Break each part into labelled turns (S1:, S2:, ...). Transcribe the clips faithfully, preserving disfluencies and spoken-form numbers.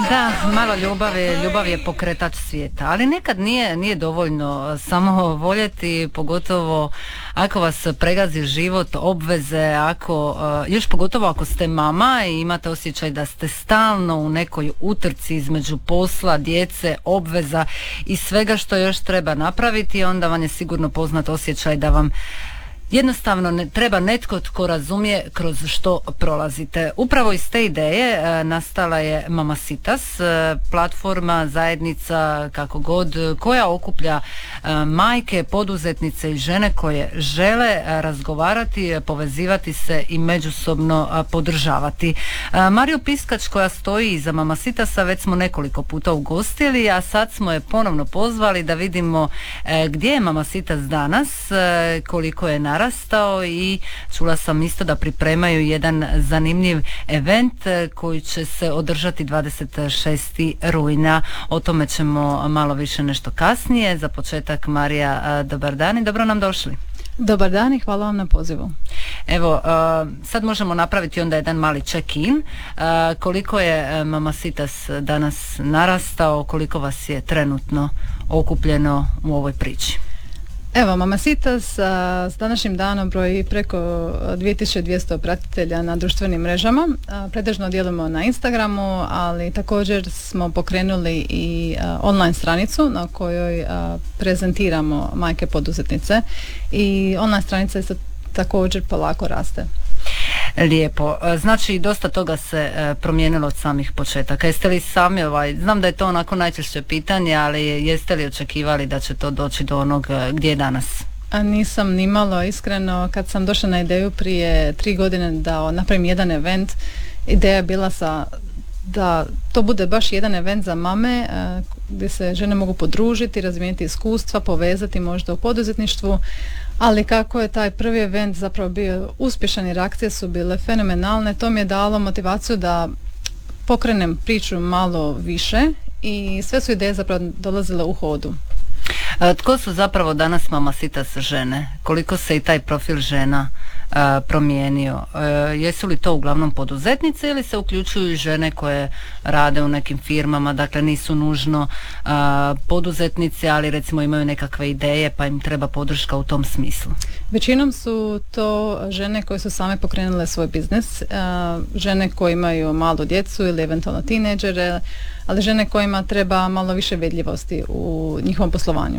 S1: Da, malo ljubavi, ljubav je pokretač svijeta, ali nekad nije, nije dovoljno samo voljeti, pogotovo ako vas pregazi život, obveze, ako, još pogotovo ako ste mama i imate osjećaj da ste stalno u nekoj utrci između posla, djece, obveza i svega što još treba napraviti, onda vam je sigurno poznat osjećaj da vam jednostavno ne, treba netko tko razumije kroz što prolazite. Upravo iz te ideje e, nastala je Mamasitas, e, platforma, zajednica, kako god, koja okuplja e, majke, poduzetnice i žene koje žele e, razgovarati, povezivati se i međusobno e, podržavati. E, Mariju Piskač, koja stoji iza Mamasitasa, već smo nekoliko puta ugostili, a sad smo je ponovno pozvali da vidimo e, gdje je Mamasitas danas, e, koliko je narastao i čula sam isto da pripremaju jedan zanimljiv event koji će se održati dvadeset šestog rujna. O tome ćemo malo više nešto kasnije. Za početak, Marija, dobar dan i dobro nam došli.
S2: Dobar dan i hvala vam na pozivu.
S1: Evo, sad možemo napraviti onda jedan mali check-in. Koliko je Mamasitas danas narastao, koliko vas je trenutno okupljeno u ovoj priči?
S2: Evo, Mamasitas a, s današnjim danom broji preko dvije tisuće dvjesto pratitelja na društvenim mrežama. A, pretežno djelujemo na Instagramu, ali također smo pokrenuli i a, online stranicu na kojoj a, prezentiramo majke poduzetnice i online stranica isto također polako raste.
S1: Lijepo. Znači, dosta toga se e, promijenilo od samih početaka. Jeste li sami, ovaj, znam da je to onako najčešće pitanje, ali jeste li očekivali da će to doći do onog gdje je danas?
S2: A nisam nimalo, iskreno. Kad sam došla na ideju prije tri godine da napravim jedan event, ideja je bila sa da to bude baš jedan event za mame gdje se žene mogu podružiti, razmijeniti iskustva, povezati možda u poduzetništvu, ali kako je taj prvi event zapravo bio uspješan i reakcije su bile fenomenalne, to mi je dalo motivaciju da pokrenem priču malo više i sve su ideje zapravo dolazile u hodu.
S1: Tko su zapravo danas Mamasitas žene? Koliko se i taj profil žena uh, promijenio? Uh, jesu li to uglavnom poduzetnice ili se uključuju i žene koje rade u nekim firmama, dakle nisu nužno uh, poduzetnice, ali recimo imaju nekakve ideje pa im treba podrška u tom smislu?
S2: Većinom su to žene koje su same pokrenule svoj biznis, uh, žene koje imaju malu djecu ili eventualno tineđere, ali žene kojima treba malo više vidljivosti u njihovom poslovanju.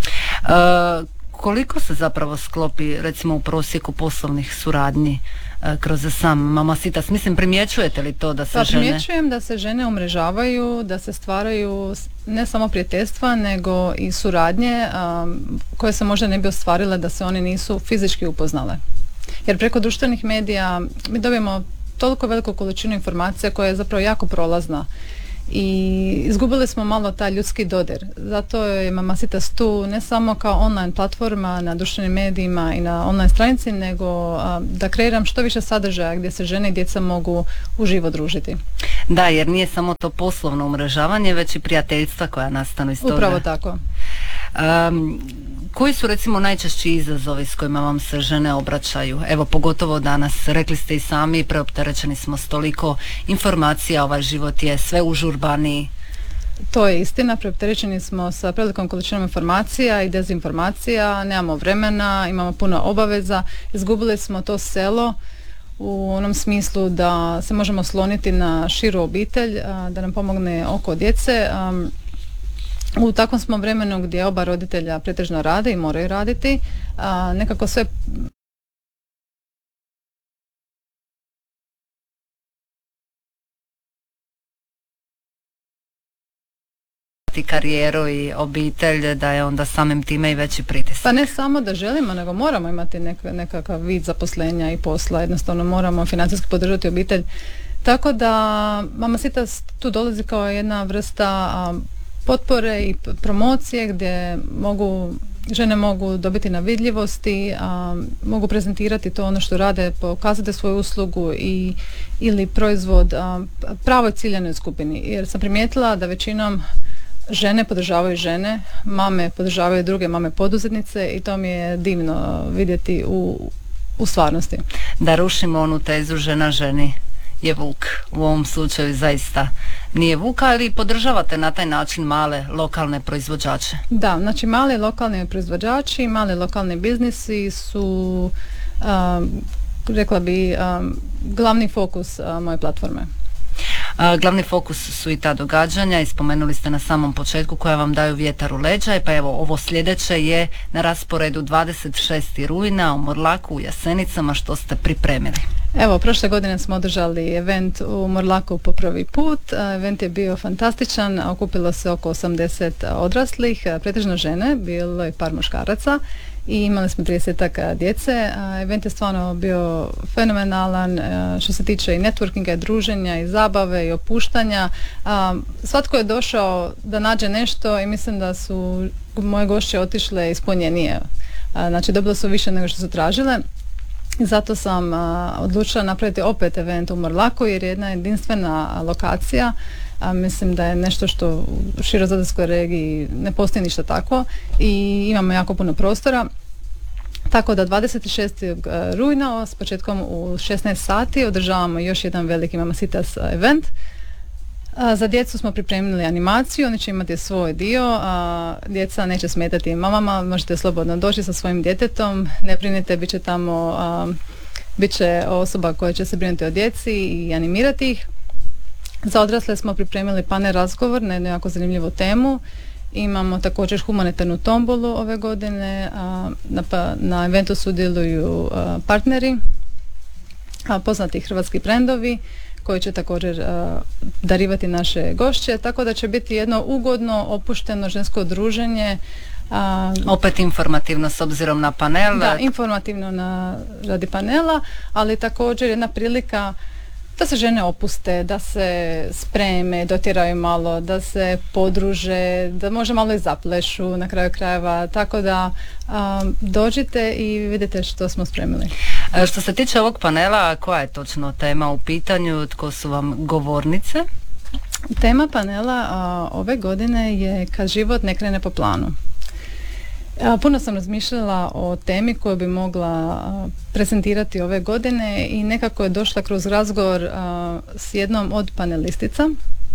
S1: Uh, koliko se zapravo sklopi recimo u prosjeku poslovnih suradnji uh, kroz sam Mamasitas? Mislim, primjećujete li to da se
S2: pa,
S1: žene...
S2: primjećujem da se žene umrežavaju, da se stvaraju ne samo prijateljstva nego i suradnje um, koje se možda ne bi ostvarile da se one nisu fizički upoznale. Jer preko društvenih medija mi dobijemo toliko veliku količinu informacija koja je zapravo jako prolazna i izgubili smo malo taj ljudski dodir. Zato je Mamasitas tu ne samo kao online platforma na društvenim medijima i na online stranici, nego a, da kreiram što više sadržaja gdje se žene i djeca mogu uživo družiti.
S1: Da, jer nije samo to poslovno umrežavanje, već i prijateljstva koja nastanu iz toga.
S2: Upravo tako.
S1: Um, koji su recimo najčešći izazovi s kojima vam se žene obraćaju? Evo, pogotovo danas, rekli ste i sami, preopterećeni smo s toliko informacija, ovaj život je sve užurbaniji.
S2: To je istina, preopterećeni smo sa prevelikom količinom informacija i dezinformacija, nemamo vremena, imamo puno obaveza, izgubili smo to selo u onom smislu da se možemo sloniti na širu obitelj, da nam pomogne oko djece. U takvom smo vremenu gdje oba roditelja pretežno rade i moraju raditi, a nekako sve
S1: karijeru i obitelj, da je onda samim time i veći pritisak.
S2: Pa ne samo da želimo, nego moramo imati nek, nekakav vid zaposlenja i posla, jednostavno moramo financijski podržati obitelj. Tako da Mamasitas tu dolazi kao jedna vrsta a, potpore i promocije gdje mogu, žene mogu dobiti na vidljivosti, a, mogu prezentirati to ono što rade, pokazati svoju uslugu i, ili proizvod a, pravoj ciljanoj skupini. Jer sam primijetila da većinom žene podržavaju žene, mame podržavaju druge mame poduzetnice i to mi je divno vidjeti u, u stvarnosti.
S1: Da rušimo onu tezu žena ženi je vuk. U ovom slučaju zaista nije vuka, ili podržavate na taj način male lokalne proizvođače?
S2: Da, znači mali lokalni proizvođači, mali lokalni biznisi su um, rekla bi um, glavni fokus uh, moje platforme.
S1: A, glavni fokus su i ta događanja i spomenuli ste na samom početku koja vam daju vjetar u leđa. I pa evo, ovo sljedeće je na rasporedu dvadeset šestog rujna u Morlaku u Jasenicama. Što ste pripremili?
S2: Evo, prošle godine smo održali event u Morlaku po prvi put. Event je bio fantastičan, okupilo se oko osamdeset odraslih, pretežno žene, bilo je par muškaraca i imali smo tridesetak djece. Event je stvarno bio fenomenalan što se tiče i networkinga, i druženja, i zabave, i opuštanja. Svatko je došao da nađe nešto i mislim da su moje gošće otišle ispunjenije. Znači, dobile su više nego što su tražile. Zato sam a, odlučila napraviti opet event u Morlaku jer je jedna jedinstvena lokacija. A, mislim da je nešto što u Širozadarskoj regiji ne postoji ništa tako i imamo jako puno prostora. Tako da dvadeset šestog rujna s početkom u šesnaest sati održavamo još jedan veliki Mamacitas event. A, za djecu smo pripremili animaciju, oni će imati svoj dio, a djeca neće smetati mamama, možete slobodno doći sa svojim djetetom, ne brinite, bit će tamo, a, bit će osoba koja će se brinuti o djeci i animirati ih. Za odrasle smo pripremili panel razgovor na jednu jako zanimljivu temu. Imamo također humanitarnu tombolu ove godine, a, na, pa, na eventu sudjeluju a, partneri, a, poznati hrvatski brendovi koji će također uh, darivati naše gošće, tako da će biti jedno ugodno, opušteno žensko druženje. Uh,
S1: Opet informativno s obzirom na panel.
S2: Da, informativno na, radi panela, ali također jedna prilika da se žene opuste, da se spreme, dotjeraju malo, da se podruže, da možda malo i zaplešu na kraju krajeva, tako da um, dođite i vidite što smo spremili.
S1: E, što se tiče ovog panela, koja je točno tema u pitanju, tko su vam govornice?
S2: Tema panela a, ove godine je Kad život ne krene po planu. A, puno sam razmišljala o temi koju bi mogla a, prezentirati ove godine i nekako je došla kroz razgovor a, s jednom od panelistica.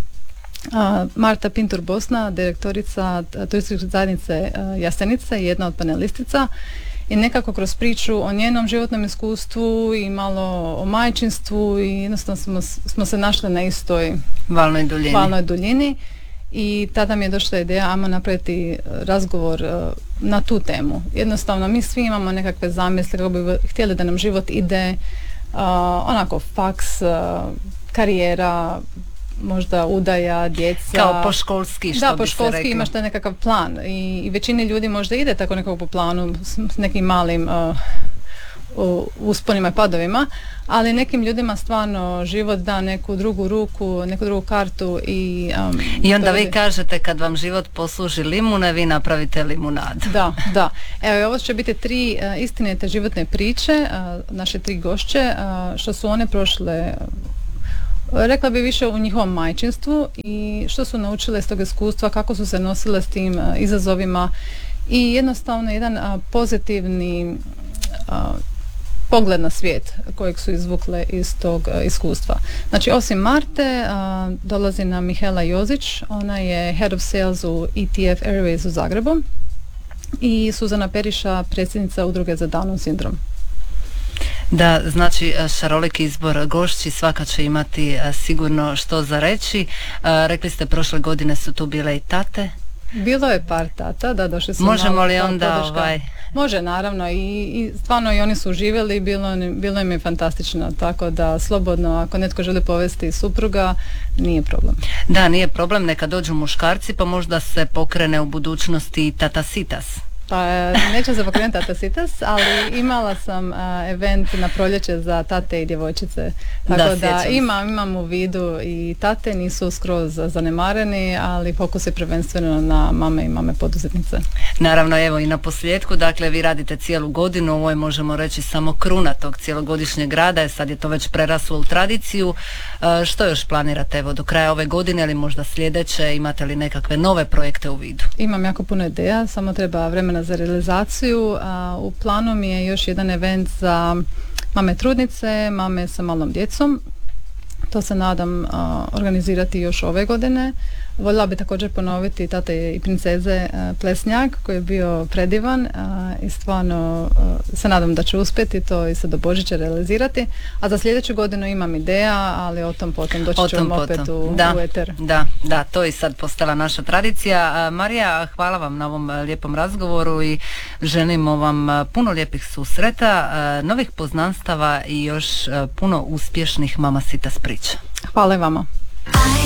S2: A, Marta Pintur Bosna, direktorica turističke zajednice a, Jasenice, jedna od panelistica, i nekako kroz priču o njenom životnom iskustvu i malo o majčinstvu i jednostavno smo, smo se našli na istoj
S1: valnoj duljini.
S2: valnoj duljini i tada mi je došla ideja ajmo napraviti razgovor uh, na tu temu. Jednostavno mi svi imamo nekakve zamisli kako bi htjeli da nam život ide uh, onako faks, uh, karijera, možda udaja, djeca.
S1: Kao po školski, što
S2: da,
S1: bi
S2: po
S1: se
S2: školski
S1: reklo.
S2: imaš taj nekakav plan i, i većini ljudi možda ide tako nekako po planu s, s nekim malim uh, u, usponima i padovima, ali nekim ljudima stvarno život da neku drugu ruku, neku drugu kartu i um,
S1: I onda vi
S2: vidi.
S1: kažete kad vam život posluži limune, vi napravite limunadu.
S2: Da, da. Evo i ovo će biti tri uh, istinite životne priče, uh, naše tri gošće, uh, što su one prošle, rekla bi više u njihovom majčinstvu i što su naučile iz tog iskustva, kako su se nosile s tim uh, izazovima i jednostavno jedan uh, pozitivni uh, pogled na svijet kojeg su izvukle iz tog uh, iskustva. Znači osim Marte uh, dolazi nam Mihela Jozić, ona je Head of Sales u E T F Airways u Zagrebu i Suzana Periša, predsjednica Udruge za Downov sindrom.
S1: Da, znači šaroliki izbor gošći, svaka će imati sigurno što za reći. Rekli ste prošle godine su tu bile i tate.
S2: Bilo je par tata, da, došli su.
S1: Možemo
S2: malo
S1: li
S2: kao
S1: onda
S2: podrška.
S1: ovaj...
S2: Može, naravno, i, i stvarno i oni su uživjeli, bilo, bilo im je fantastično, tako da slobodno, ako netko želi povesti supruga, nije problem.
S1: Da, nije problem, neka dođu muškarci, pa možda se pokrene u budućnosti i Tata Sitas.
S2: Pa neću se pokrenuti Tata Sitas, ali imala sam uh, event na proljeće za tate i djevojčice. Tako
S1: Da,
S2: da,
S1: sjećam
S2: imam, imam u vidu i tate nisu skroz zanemareni, ali fokus je prvenstveno na mame i mame poduzetnice.
S1: Naravno, evo i na posljedku, dakle vi radite cijelu godinu, ovo je možemo reći samo kruna tog cijelogodišnjeg rada, sad je to već preraslo u tradiciju. Uh, što još planirate evo do kraja ove godine ili možda sljedeće, imate li nekakve nove projekte u vidu?
S2: Imam jako puno ideja, samo treba vremena za realizaciju. A, u planu mi je još jedan event za mame trudnice, mame sa malom djecom. To se nadam a, organizirati još ove godine. Voljela bi također ponoviti Tate i princeze a, plesnjak koji je bio predivan a, i stvarno a, se nadam da će uspjeti to i se do Božića realizirati. A za sljedeću godinu imam ideja, ali o tom potom doći ću vam opet u,
S1: da,
S2: u eter.
S1: Da, da, to je sad postala naša tradicija. A, Marija, hvala vam na ovom lijepom razgovoru i želimo vam puno lijepih susreta, a, novih poznanstava i još a, puno uspješnih Mama Sitas priča.
S2: Hvala i vama.